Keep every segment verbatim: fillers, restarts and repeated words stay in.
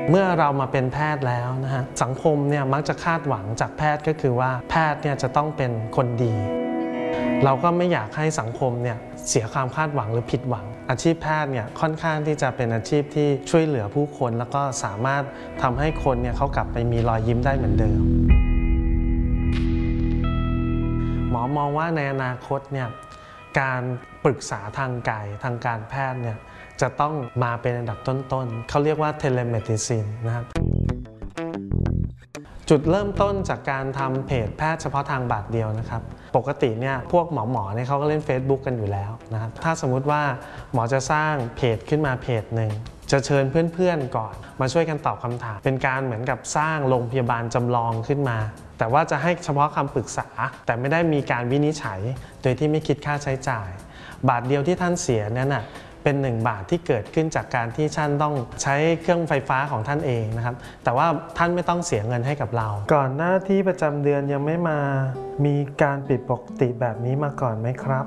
เมื่อเรามาเป็นแพทย์แล้วนะฮะสังคมเนี่ยมักจะคาดหวังจากแพทย์ก็คือว่าแพทย์เนี่ยจะต้องเป็นคนดีเราก็ไม่อยากให้สังคมเนี่ยเสียความคาดหวังหรือผิดหวังอาชีพแพทย์เนี่ยค่อนข้างที่จะเป็นอาชีพที่ช่วยเหลือผู้คนแล้วก็สามารถทำให้คนเนี่ยเขากลับไปมีรอยยิ้มได้เหมือนเดิมหมอมองว่าในอนาคตเนี่ยการปรึกษาทางกายทางการแพทย์เนี่ยจะต้องมาเป็นอันดับต้นๆเขาเรียกว่าเทเลเมดิซินนะครับจุดเริ่มต้นจากการทำเพจแพทย์เฉพาะทางบาทเดียวนะครับปกติเนี่ยพวกหมอหมอเนี่ยเขาก็เล่น Facebook กันอยู่แล้วนะครับถ้าสมมุติว่าหมอจะสร้างเพจขึ้นมาเพจหนึ่งจะเชิญเพื่อนๆก่อนมาช่วยกันตอบคำถามเป็นการเหมือนกับสร้างโรงพยาบาลจำลองขึ้นมาแต่ว่าจะให้เฉพาะคำปรึกษาแต่ไม่ได้มีการวินิจฉัยโดยที่ไม่คิดค่าใช้จ่ายบาทเดียวที่ท่านเสียนั้นน่ะเป็นหนึ่งบาทที่เกิดขึ้นจากการที่ท่านต้องใช้เครื่องไฟฟ้าของท่านเองนะครับแต่ว่าท่านไม่ต้องเสียเงินให้กับเราก่อนหน้าที่ประจำเดือนยังไม่มามีการผิดปกติแบบนี้มาก่อนไหมครับ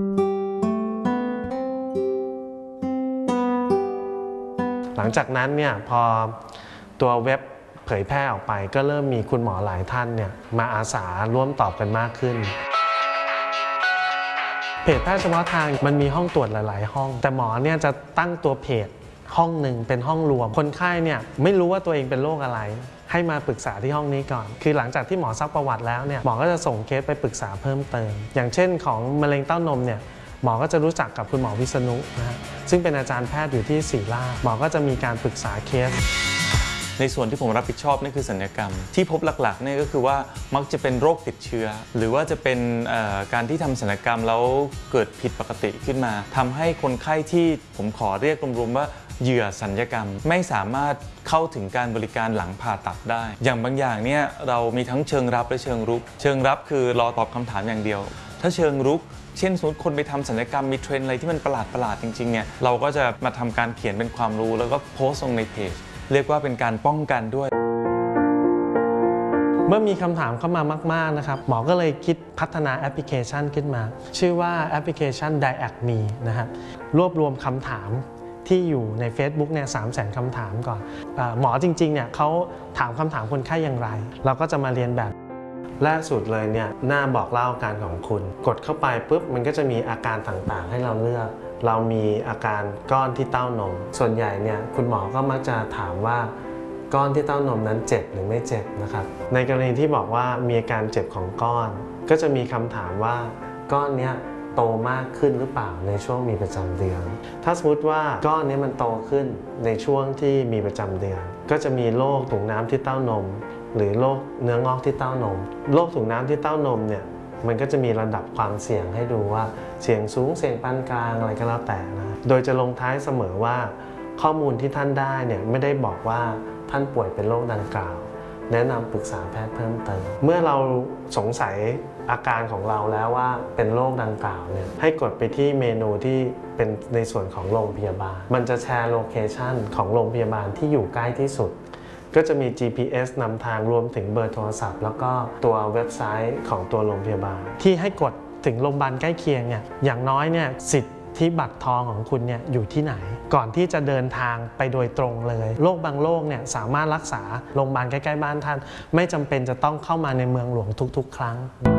หลังจากนั้นเนี่ยพอตัวเว็บเผยแพร่ออกไปก็เริ่มมีคุณหมอหลายท่านเนี่ยมาอาสาร่วมตอบกันมากขึ้นเพจแพทย์เฉพาะทางมันมีห้องตรวจหลายๆห้องแต่หมอเนี่ยจะตั้งตัวเพจห้องหนึ่งเป็นห้องรวมคนไข้เนี่ยไม่รู้ว่าตัวเองเป็นโรคอะไรให้มาปรึกษาที่ห้องนี้ก่อนคือหลังจากที่หมอซักประวัติแล้วเนี่ยหมอก็จะส่งเคสไปปรึกษาเพิ่มเติมอย่างเช่นของมะเร็งเต้านมเนี่ยหมอก็จะรู้จักกับคุณหมอวิษณุนะฮะซึ่งเป็นอาจารย์แพทย์อยู่ที่ศิริราชหมอก็จะมีการปรึกษาเคสในส่วนที่ผมรับผิดชอบนี่คือศัลยกรรมที่พบหลักๆนี่ก็คือว่ามักจะเป็นโรคติดเชื้อหรือว่าจะเป็นการที่ทำศัลยกรรมแล้วเกิดผิดปกติขึ้นมาทำให้คนไข้ที่ผมขอเรียกรวมๆว่าเหยื่อศัลยกรรมไม่สามารถเข้าถึงการบริการหลังผ่าตัดได้อย่างบางอย่างเนี่ยเรามีทั้งเชิงรับและเชิงรุกเชิงรับคือรอตอบคำถามอย่างเดียวถ้าเชิงรุกเช่นสมมติคนไปทำศัลยกรรมมีเทรนด์อะไรที่มันประหลาดประหลาดจริงๆเนี่ยเราก็จะมาทำการเขียนเป็นความรู้แล้วก็โพสต์ลงในเพจเรียกว่าเป็นการป้องกันด้วยเมื่อมีคำถามเข้ามามากๆนะครับหมอก็เลยคิดพัฒนาแอปพลิเคชันขึ้นมาชื่อว่าแอปพลิเคชัน ไดแอก มี นะครับรวบรวมคำถามที่อยู่ใน Facebook เนี่ยสามแสนคำถามก่อนหมอจริงๆเนี่ยเขาถามคำถามคนไข้อย่างไรเราก็จะมาเรียนแบบล่าสุดเลยเนี่ยหน้าบอกเล่าอาการของคุณกดเข้าไปปุ๊บมันก็จะมีอาการต่างๆให้เราเลือกเรามีอาการก้อนที่เต้านมส่วนใหญ่เนี่ยคุณหมอก็มักจะถามว่าก้อนที่เต้านมนั้นเจ็บหรือไม่เจ็บนะครับในกรณีที่บอกว่ามีอาการเจ็บของก้อนก็จะมีคำถามว่าก้อนนี้โตมากขึ้นหรือเปล่าในช่วงมีประจำเดือนถ้าสมมติว่าก้อนนี้มันโตขึ้นในช่วงที่มีประจำเดือนก็จะมีโรคถุงน้ำที่เต้านมหรือโรคเนื้องอกที่เต้านมโรคถุงน้ำที่เต้านมเนี่ยมันก็จะมีระดับความเสี่ยงให้ดูว่าเสี่ยงสูงเสี่ยงปานกลางอะไรก็แล้วแต่นะโดยจะลงท้ายเสมอว่าข้อมูลที่ท่านได้เนี่ยไม่ได้บอกว่าท่านป่วยเป็นโรคดังกล่าวแนะนำปรึกษาแพทย์เพิ่มเติมเมื่อเราสงสัยอาการของเราแล้วว่าเป็นโรคดังกล่าวเนี่ยให้กดไปที่เมนูที่เป็นในส่วนของโรงพยาบาลมันจะแชร์โลเคชันของโรงพยาบาลที่อยู่ใกล้ที่สุดก็จะมี จี พี เอส นำทางรวมถึงเบอร์โทรศัพท์แล้วก็ตัวเว็บไซต์ของตัวโรงพยาบาลที่ให้กดถึงโรงพยาบาลใกล้เคียงเนี่ยอย่างน้อยเนี่ยสิทธิ์ที่บัตรทองของคุณเนี่ยอยู่ที่ไหนก่อนที่จะเดินทางไปโดยตรงเลยโรคบางโรคเนี่ยสามารถรักษาโรงพยาบาลใกล้ๆบ้านท่านไม่จำเป็นจะต้องเข้ามาในเมืองหลวงทุกๆครั้ง